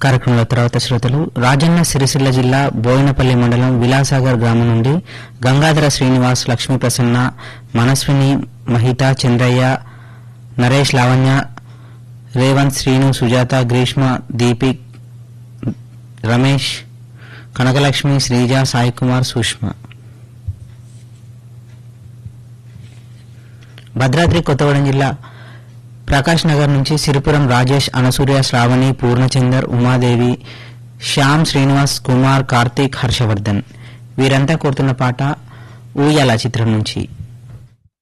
కార్యక్రమంలో తర్వాత శ్రోతలు రాజన్న సిరిసిల్ల జిల్లా బోయినపల్లి మండలం విలాసాగర్ గ్రామం నుండి గంగాధర శ్రీనివాస్, లక్ష్మీ ప్రసన్న, మనస్విని, మహిత, చంద్రయ్య, నరేష్, లావణ్య, రేవంత్, శ్రీను, సుజాత, గ్రీష్మ, దీపిక్, రమేష్, కనకలక్ష్మి, శ్రీజ, సాయి కుమార్, సుష్మ. భద్రాద్రి కొత్తగూడెం జిల్లా ప్రకాష్ నగర్ నుంచి సిరిపురం రాజేష్, అనసూయ, శ్రావణి, పూర్ణచందర్, ఉమాదేవి, శ్యామ్, శ్రీనివాస్, కుమార్, కార్తీక్, హర్షవర్ధన్ వీరంతా కోరుతున్న పాట ఊయల చిత్రం నుంచి.